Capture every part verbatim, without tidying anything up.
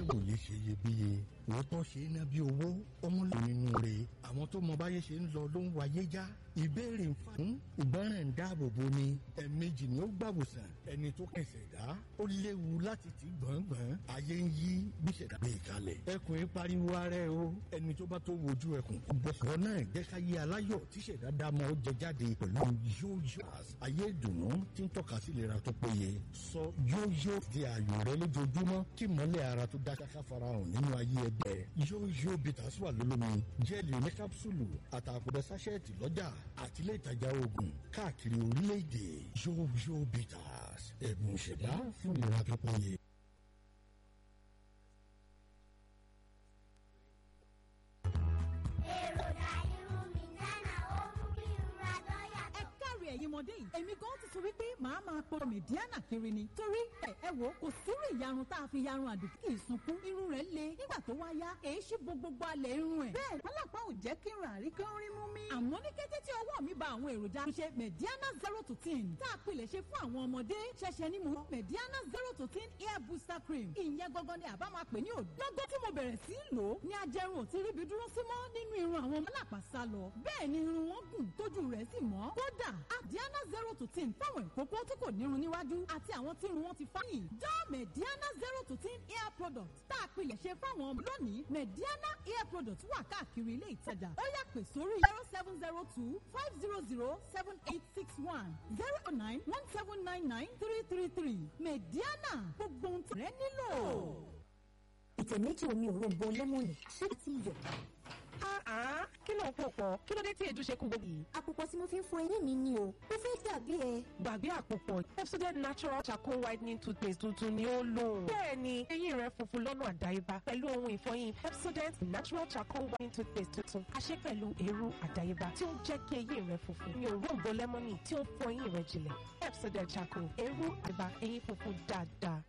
kò yé ṣe iyebíye òótọ́ ṣe é ná bí owó ọmọlú nínú rẹ̀ àwọn tó mọ báyé ṣe ń lọ ló ń wáyé já ìbéèrè ń fún ìgbọràn ń dáàbò bo ni ẹ̀ẹ̀mejì ni ó gbàwòsàn ẹni tó kẹsẹ̀ dá ó léwu láti ti gbọ̀ngbọ̀n ayé ń yí bí ṣẹ̀dá gbé kalẹ̀ ẹkùn ń pariwo ara ẹ o ẹni tó bá tó wojú ẹkùn bọ̀sọ̀ náà jẹ́ ká yé aláyọ̀ tí ṣẹ̀dá dá mọ́ ó jẹ jáde pẹ̀lú yóyó ayé ìdùnnú tí ń tọ́ka sí ìlera tó péye sọ yóyó di ààyò rẹ lójoojúmọ́ kí mọ́lẹ̀ ara tó dá káká farahàn nínú ayé ẹgbẹ́ yóyó bitters wà lólómi jẹ́ẹ̀lì ní kápsúlù àtàkùdẹ sáṣẹ́ẹ̀tì lọ́jà àti ilé ìtajà oògùn káàkiri orílẹ̀-èdè yóyó bitters ẹ̀bùn ìṣẹ̀dá fún ìlera tó péye. ẹ̀yin ọmọdé yìí èmi gan ti sọ wípé màá máa pọ mẹ̀díánà kiri ni torí ẹ ẹ wò kò sírú ìyarun tá a fi yarun àdùkú kì í sunkún irun rẹ̀ le nígbà tó wá yá èyí ṣì bo gbogbo alẹ̀ irun ẹ̀ bẹ́ẹ̀ pálápá ò jẹ́ kí n rà rí kí n rí mú mi. àmọ́ ní kété tí ọwọ́ mi ba àwọn èròjà ṣe mẹ̀díánà zero to ten tá a pilẹ̀ ṣe fún àwọn ọmọdé ṣẹ̀ṣẹ̀ ni mo mẹ̀díánà zero to ten hair booster cream ìyẹn gangan ni àbá máa pè ní òdógó tí mo bẹ̀rẹ̀ sí í lò ó ní ajẹrun ò ti ríbi dúró sí mọ́ nínú irun àwọn pálápá sá lọ bẹ́ẹ̀ ni irun wọn gùn tójú rẹ̀ sì mọ́ kódà Diana zero to ten fáwọn ìkókó tí kò nírun níwájú àti àwọn tí irun wọn ti fáyìn. dá Mediana zero to ten hair product tá a pilẹ̀ ṣe fáwọn ọmọ lónìí Mediana hair product wà káàkiri ilé ìtajà ó yá pè sórí zero seven zero two five zero zero seven eight six one zero nine one seven nine nine three three three Mediana gbogbo ohun tí rẹ nílò. ìtẹ̀ méjì omi òróǹbó lẹ́mọ̀nì ṣé ti yọ̀. Ah, kí ló ń pò pọ̀? Kí ló dé tí èédú ṣe kú gbogbo yìí? Àpòpọ̀ tí mo fi ń fọ eyín mi ni o. Mo fẹ́ dàbí ẹ. Gbàgbé àpòpọ̀. Pepsodent Natural Charcoal Whitening Toothpaste tuntun ni ó lò. Bẹ́ẹ̀ni, eyín rẹ funfun lọ́nà àdáyébá pẹ̀lú ohun ìfọyín Pepsodent Natural Charcoal Whitening Toothpaste tuntun. A ṣe pẹ̀lú eérú àdáyébá tí ó ń jẹ́ kí eyín rẹ funfun. Ní òróǹbó lẹ́mọ́nì tí ó ń fọ eyín rẹ jinlẹ̀. Pepsodent Charcoal, eérú àdáyébá, eyín funfun dáadáa.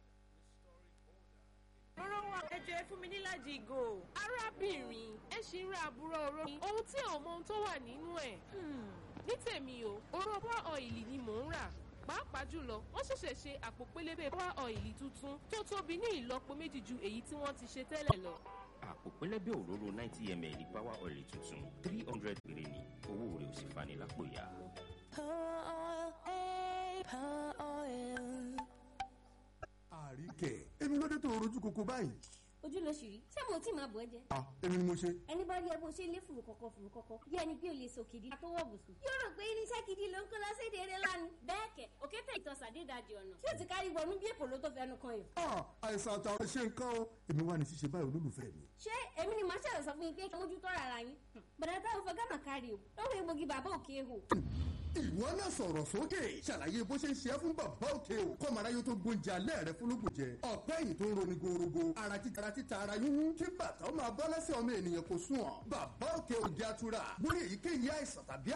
Ẹ jẹ́ fún mi níláàjì ìgò. Arábìnrin, ẹ ṣì ń ra àbúrò oró mi. Ohun tí ò mọ ohun tó wà nínú ẹ̀. Ní tèmi o, oró power oil ni mò ń rà. Pàápàá jùlọ, wọ́n ṣẹ̀ṣẹ̀ ṣe àpò pélébé power oil tuntun tó tóbi ní ìlọ́po méjì ju èyí tí wọ́n ti ṣe tẹ́lẹ̀ lọ. Àpò pélébé òróró ninety milliliters power oil tuntun three hundred péré ni owó rẹ̀ ò sì fani lápò ya. Àríkẹ́, èmi ló dé tó rojú koko báyìí. Ojú ló ṣì rí, ṣé mo tí máa bọ̀ ẹ́ jẹ? Ah, èmi ni mo ṣe. Ẹni bá rí ẹ bó ṣe lé fùrù kọ̀kọ̀ fùrù kọ̀kọ̀ bí ẹni pé o lè sọ kìdí àtọwọ́ bùsùn. Yóò rò pé irinṣẹ́ gidi ló ń kó lọ sí èdè eré lánàá. Bẹ́ẹ̀ kẹ̀, òkété ìtọ̀sà dédajì ọ̀nà. Tí o ti kárí wọnú bí èkó ló tó fẹnu kan yàn. Ah, àìsàn àtàwọn ṣe nǹkan o. Èmi wà ní ṣíṣe báyìí olólùfẹ́ mi. Ṣé èmi ni màá ṣàlẹ̀ sọ fún yín pé kí mójútó rárá yín? Bọ̀dá táwọn fẹ́ gàmà kárí o. Lọ́wọ́ egbògi bàbá òkè hò. Ìwọ náà sọ̀rọ̀ sókè. Ṣàlàyé bó ṣe ń ṣe é fún bàbá òkè o. Kọ́ màrá yóò tó gbóúnjẹ alẹ́ rẹ fúnlógún jẹ. Ọ̀pẹ́ yìí tó ń roni gorogo. Ara títa ara títa ara yúnú. Kí bàtà ó máa bọ́ lẹ́sẹ̀ ọmọ ènìyàn kò sùn ọ̀. Bàbá òkè òjì atura. Lórí èyíkéyìí àìsàn tàbí